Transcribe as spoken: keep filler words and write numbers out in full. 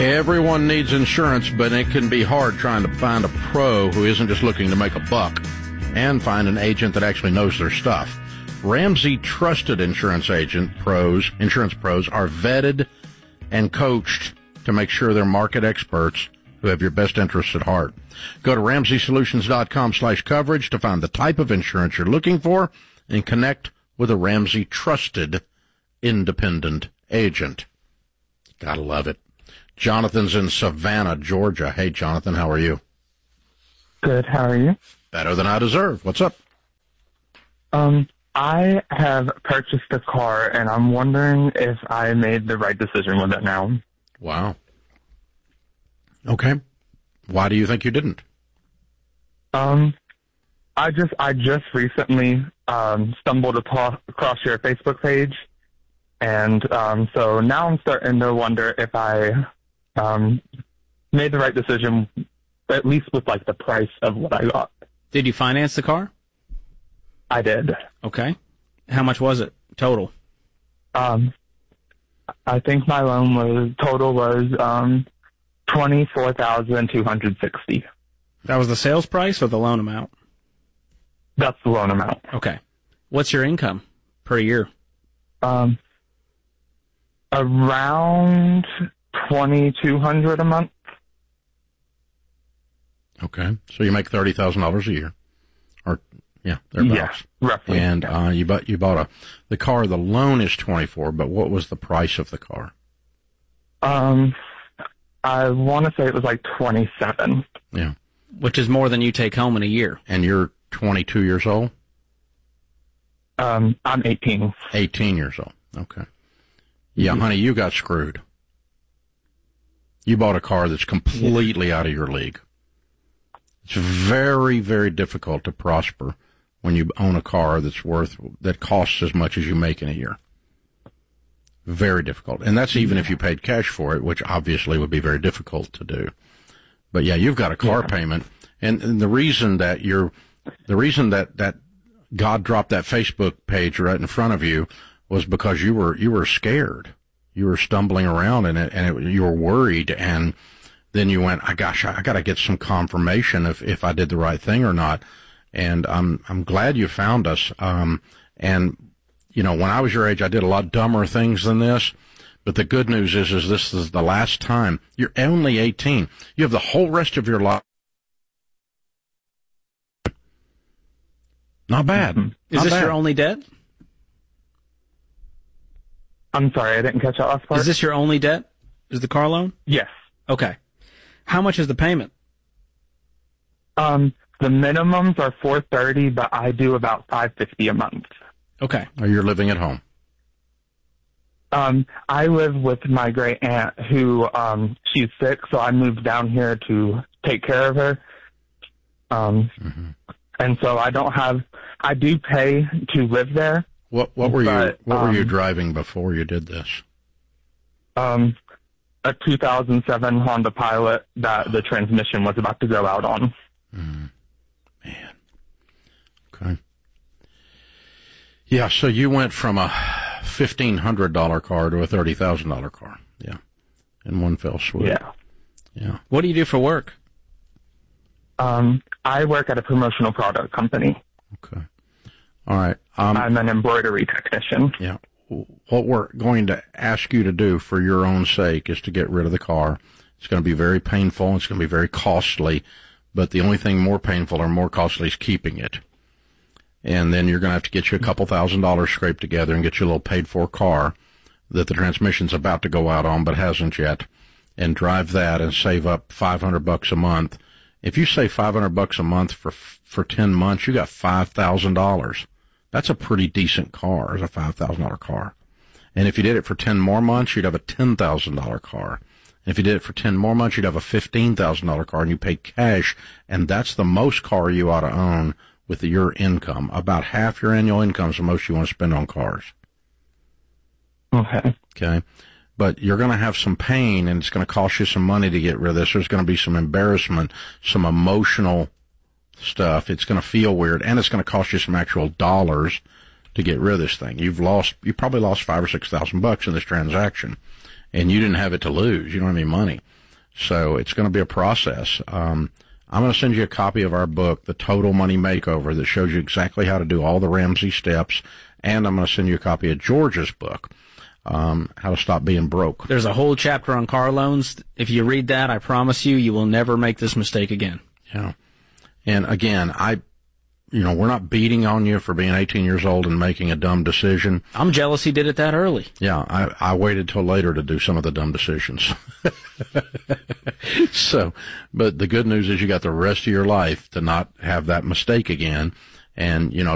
Everyone needs insurance, but it can be hard trying to find a pro who isn't just looking to make a buck and find an agent that actually knows their stuff. Ramsey Trusted Insurance Agent pros, insurance pros are vetted and coached to make sure they're market experts who have your best interests at heart. Go to ramsey solutions dot com slash coverage to find the type of insurance you're looking for and connect with a Ramsey Trusted independent agent. Gotta love it. Jonathan's in Savannah, Georgia. Hey, Jonathan, how are you? Good. How are you? Better than I deserve. What's up? Um, I have purchased a car, and I'm wondering if I made the right decision with it now. Wow. Okay. Why do you think you didn't? Um, I just I just recently um, stumbled upon, across your Facebook page, and um, so now I'm starting to wonder if I um, made the right decision, at least with like the price of what I got. Did you finance the car? I did. Okay. How much was it total? Um, I think my loan was total was um twenty four thousand two hundred sixty. That was the sales price or the loan amount? That's the loan amount. Okay. What's your income per year? Um, around twenty two hundred a month. Okay. So you make thirty thousand dollars a year. Or, yeah, thereabouts. Yeah, roughly. And uh, you bought you bought a the car. The loan is twenty-four, but what was the price of the car? Um, I want to say it was like twenty-seven. Yeah, which is more than you take home in a year. And you're twenty-two years old. Um, I'm eighteen. Eighteen years old. Okay. Yeah, mm-hmm. Honey, you got screwed. You bought a car that's completely yeah. out of your league. It's very, very difficult to prosper when you own a car that's worth, that costs as much as you make in a year. Very difficult. And that's even if you paid cash for it, which obviously would be very difficult to do. But yeah, you've got a car yeah. payment. And, and the reason that you're, the reason that, that God dropped that Facebook page right in front of you was because you were, you were scared. You were stumbling around in it, and it, you were worried, and then you went, I gosh, I got to get some confirmation if, if I did the right thing or not. And I'm, I'm glad you found us. Um, and, you know, when I was your age, I did a lot dumber things than this. But the good news is, is this is the last time. You're only eighteen. You have the whole rest of your life. Not bad. Mm-hmm. Is Not this bad. your only debt? I'm sorry, I didn't catch that last part. Is this your only debt? Is the car loan? Yes. Okay. How much is the payment? Um, the minimums are four thirty, but I do about five fifty a month. Okay. Or you're living at home? Um, I live with my great aunt who, um, she's sick, so I moved down here to take care of her. Um, mm-hmm. and so I don't have, I do pay to live there. What, what were but, you, what um, were you driving before you did this? Um, a two thousand seven Honda Pilot that the transmission was about to go out on. Mm. Man. Okay. Yeah, so you went from a fifteen hundred dollars car to a thirty thousand dollars car. Yeah. In one fell swoop. Yeah. Yeah. What do you do for work? Um, I work at a promotional product company. Okay. All right. Um, I'm an embroidery technician. Yeah. What we're going to ask you to do for your own sake is to get rid of the car. It's going to be very painful. It's going to be very costly. But the only thing more painful or more costly is keeping it. And then you're going to have to get you a couple thousand dollars scraped together and get you a little paid-for car that the transmission's about to go out on but hasn't yet, and drive that and save up five hundred bucks a month. If you save five hundred bucks a month for for ten months, you got five thousand dollars. That's a pretty decent car, as a five thousand dollars car. And if you did it for ten more months, you'd have a ten thousand dollars car. And if you did it for ten more months, you'd have a fifteen thousand dollars car, and you pay cash, and that's the most car you ought to own with your income. About half your annual income is the most you want to spend on cars. Okay. Okay. But you're going to have some pain, and it's going to cost you some money to get rid of this. There's going to be some embarrassment, some emotional stuff. It's going to feel weird, and it's going to cost you some actual dollars to get rid of this thing. You've lost, you probably lost five or six thousand bucks in this transaction, and you didn't have it to lose. You don't have any money. So it's going to be a process. Um, I'm going to send you a copy of our book, The Total Money Makeover, that shows you exactly how to do all the Ramsey steps. And I'm going to send you a copy of George's book, um, How to Stop Being Broke. There's a whole chapter on car loans. If you read that, I promise you, you will never make this mistake again. Yeah. And again, I, you know, we're not beating on you for being eighteen years old and making a dumb decision. I'm jealous he did it that early. Yeah, I, I waited till later to do some of the dumb decisions. So, but the good news is you got the rest of your life to not have that mistake again. And, you know,